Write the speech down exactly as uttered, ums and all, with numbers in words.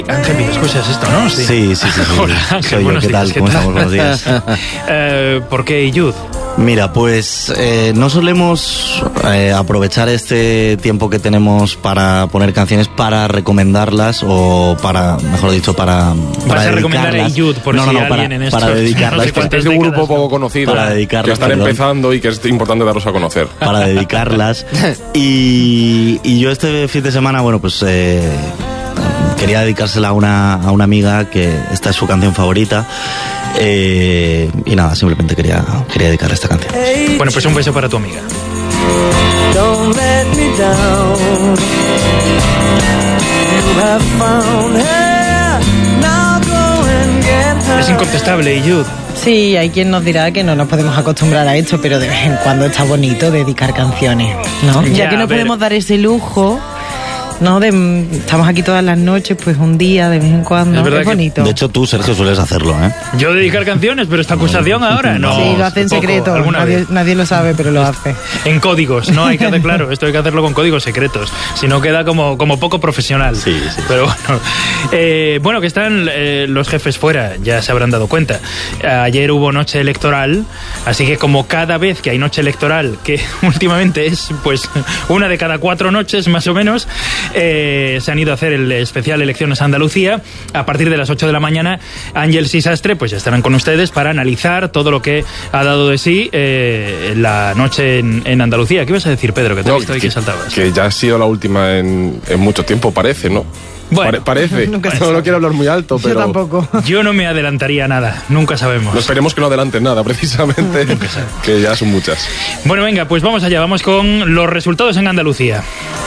Ángel, ¿me escuchas esto, no? Sí, sí, sí. sí, sí. Hola, Ángel, soy yo. ¿Qué días, tal? ¿qué ¿Cómo tal? estamos? Buenos días. eh, ¿Por qué Yud? Mira, pues eh, no solemos eh, aprovechar este tiempo que tenemos para poner canciones para recomendarlas o para, mejor dicho, para, para Vas a recomendar a Yud por no, si no, no, alguien para, en esto. para dedicarlas. No sé Es cuántas un grupo décadas, poco ¿no? conocido Para dedicarlas, que están perdón. empezando y que es importante darlos a conocer. Para dedicarlas. Y, y yo este fin de semana, bueno, pues eh, quería dedicársela a una, a una amiga que esta es su canción favorita. Eh, y nada, simplemente quería, quería dedicarle esta canción. Bueno, pues un beso para tu amiga. Don't let me down. You have found her. Now go and get her. Es incontestable, Yud. Sí, hay quien nos dirá que no nos podemos acostumbrar a esto, pero de vez en cuando está bonito dedicar canciones, ¿no? Ya, Ya, que a no ver. podemos dar ese lujo, ¿no? De, estamos aquí todas las noches, pues un día, de vez en cuando. Es verdad Es que- bonito. De hecho, tú, Sergio, sueles hacerlo, ¿eh? Yo dedicar canciones, pero esta acusación ahora no. sí, lo hace en Poco, secreto. alguna Nadie, vez. nadie lo sabe, pero lo hace. En códigos, no hay que hacer, claro, esto hay que hacerlo con códigos secretos, si no queda como, como poco profesional. Sí, sí. Pero bueno, eh, bueno que están eh, los jefes fuera, ya se habrán dado cuenta. Ayer hubo noche electoral, así que como cada vez que hay noche electoral, que últimamente es pues una de cada cuatro noches más o menos, eh, se han ido a hacer el especial Elecciones Andalucía. A partir de las ocho de la mañana, Ángeles y Sastre pues ya estarán con ustedes para analizar todo lo que ha dado de sí eh, la noche en, en Andalucía. ¿Qué ibas a decir, Pedro? Que te he No, visto ahí que saltabas. que ya ha sido la última en, en mucho tiempo, parece, ¿no? Bueno, Pare- parece. nunca se No, sabe. no quiero hablar muy alto, pero... Yo tampoco. yo no me adelantaría nada, nunca sabemos. No esperemos que no adelanten nada, precisamente, que ya son muchas. Bueno, venga, pues vamos allá, vamos con los resultados en Andalucía.